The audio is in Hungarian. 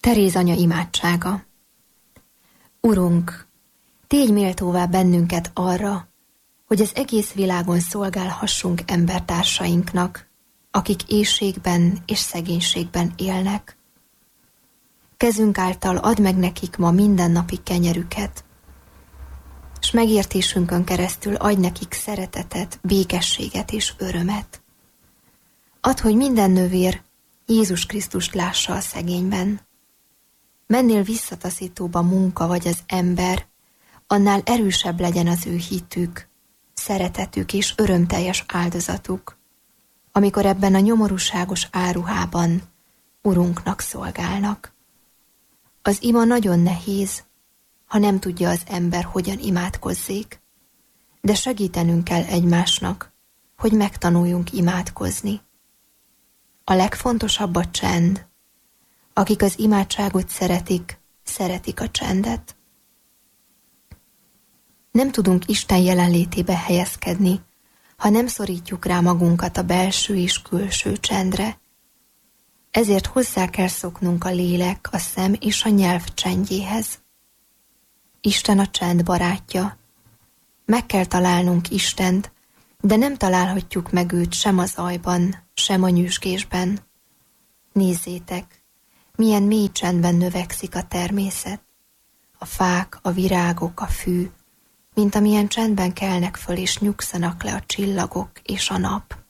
Teréz anya imádsága. Urunk, tégy méltóvá bennünket arra, hogy az egész világon szolgálhassunk embertársainknak, akik éhségben és szegénységben élnek. Kezünk által add meg nekik ma mindennapi kenyerüket, s megértésünkön keresztül adj nekik szeretetet, békességet és örömet. Add, hogy minden nővér Jézus Krisztust lássa a szegényben. Mennél visszataszítóbb a munka vagy az ember, annál erősebb legyen az ő hitük, szeretetük és örömteljes áldozatuk, amikor ebben a nyomorúságos áruhában Urunknak szolgálnak. Az ima nagyon nehéz, ha nem tudja az ember, hogyan imádkozzék, de segítenünk kell egymásnak, hogy megtanuljunk imádkozni. A legfontosabb a csend. Akik az imádságot szeretik, szeretik a csendet. Nem tudunk Isten jelenlétébe helyezkedni, ha nem szorítjuk rá magunkat a belső és külső csendre. Ezért hozzá kell szoknunk a lélek, a szem és a nyelv csendjéhez. Isten a csend barátja. Meg kell találnunk Istent, de nem találhatjuk meg őt sem a zajban, sem a nyüzsgésben. Nézzétek, milyen mély csendben növekszik a természet, a fák, a virágok, a fű, mint amilyen csendben kelnek föl és nyugszanak le a csillagok és a nap.